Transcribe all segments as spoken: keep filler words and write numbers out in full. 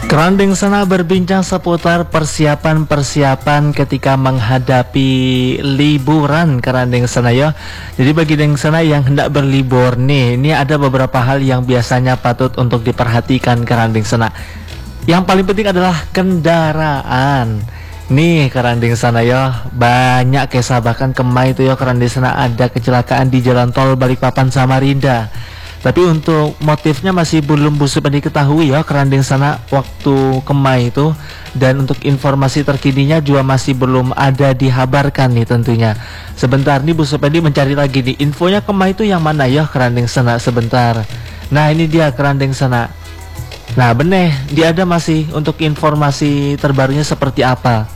Kerandeng sana berbincang seputar persiapan-persiapan ketika menghadapi liburan kerandeng sana ya. Jadi bagi deng sana yang hendak berlibur nih, ini ada beberapa hal yang biasanya patut untuk diperhatikan kerandeng sana. Yang paling penting adalah kendaraan. Nih kerandeng sana ya, banyak kisah bahkan kemai itu ya kerandeng sana ada kecelakaan di jalan tol Balikpapan Samarinda. Tapi untuk motifnya masih belum bisa diketahui ya kerandeng sana waktu kemai itu. Dan untuk informasi terkininya juga masih belum ada dihabarkan nih tentunya. Sebentar nih Bu Supedi mencari lagi nih infonya kemai itu yang mana ya kerandeng sana sebentar. Nah ini dia kerandeng sana. Nah bener dia ada masih untuk informasi terbarunya seperti apa.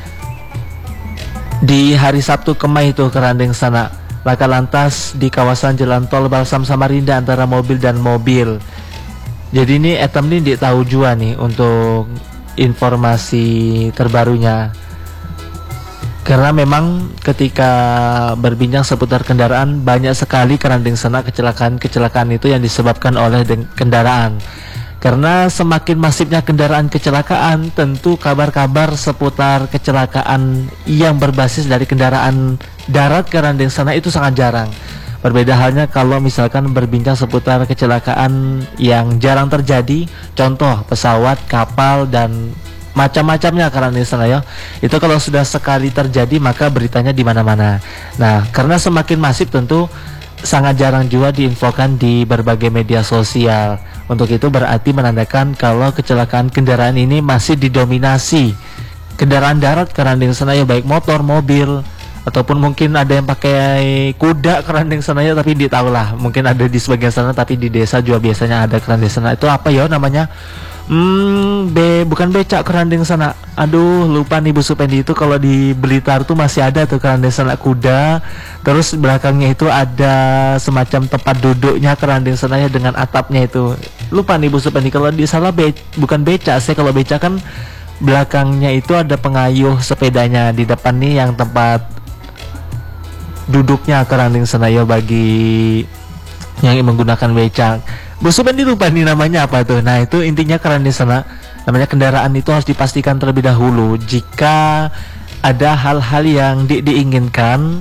Di hari Sabtu kemai itu kerandeng sana laka lantas di kawasan jalan tol Balsam Samarinda antara mobil dan mobil. Jadi ini etam ini ditahu juga nih untuk informasi terbarunya. Karena memang ketika berbincang seputar kendaraan banyak sekali kerandeng sana kecelakaan-kecelakaan itu yang disebabkan oleh kendaraan. Karena semakin masifnya kendaraan kecelakaan, tentu kabar-kabar seputar kecelakaan yang berbasis dari kendaraan darat kerandeng sana itu sangat jarang. Berbeda halnya kalau misalkan berbincang seputar kecelakaan yang jarang terjadi, contoh pesawat, kapal, dan macam-macamnya kerandeng sana ya. Itu kalau sudah sekali terjadi maka beritanya di mana-mana. Nah, karena semakin masif tentu sangat jarang juga diinfokan di berbagai media sosial. Untuk itu berarti menandakan kalau kecelakaan kendaraan ini masih didominasi kendaraan darat kerandeng sana ya, baik motor, mobil, ataupun mungkin ada yang pakai kuda kerandeng sana ya, tapi ditahu lah mungkin ada di sebagian sana, tapi di desa juga biasanya ada kerandeng sana. Itu apa ya namanya? Hmm, be bukan becak kerandeng sana. Aduh, lupa nih Bu Supendi, itu kalau di Blitar tuh masih ada tuh kerandeng sana kuda. Terus belakangnya itu ada semacam tempat duduknya kerandeng sana ya dengan atapnya itu. Lupa nih Bu Supendi, kalau di salah be bukan becak sih, kalau becak kan belakangnya itu ada pengayuh sepedanya, di depan nih yang tempat duduknya kerandeng sana ya bagi yang menggunakan becak. Bu Supendi lupa nih namanya apa tuh. Nah itu intinya kerandeng sana, namanya kendaraan itu harus dipastikan terlebih dahulu jika ada hal-hal yang di diinginkan,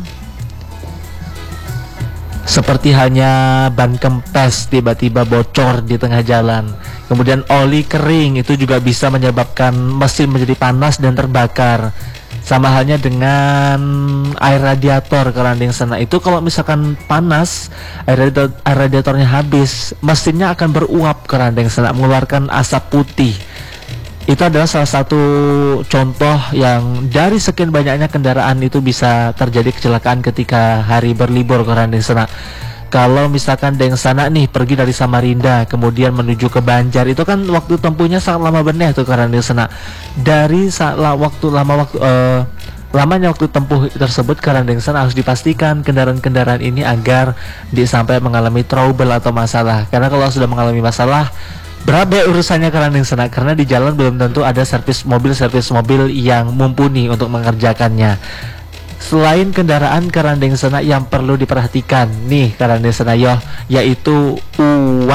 seperti hanya ban kempes tiba-tiba bocor di tengah jalan, kemudian oli kering, itu juga bisa menyebabkan mesin menjadi panas dan terbakar. Sama halnya dengan air radiator kerandeng sana, itu kalau misalkan panas, air, radiator, air radiatornya habis, mesinnya akan beruap kerandeng sana, mengeluarkan asap putih. Itu adalah salah satu contoh yang dari sekian banyaknya kendaraan itu bisa terjadi kecelakaan ketika hari berlibur kerandeng sana. Kalau misalkan deng sana nih pergi dari Samarinda kemudian menuju ke Banjar, itu kan waktu tempuhnya sangat lama bener tuh kerandeng sana. Dari saat waktu lama waktu uh, lamanya waktu tempuh tersebut kerandeng sana harus dipastikan kendaraan-kendaraan ini agar sampai mengalami trouble atau masalah. Karena kalau sudah mengalami masalah, berabe urusannya kerandeng sana, karena di jalan belum tentu ada servis mobil servis mobil yang mumpuni untuk mengerjakannya. Selain kendaraan kerandeng sana yang perlu diperhatikan nih kerandeng sana yo, yaitu uang.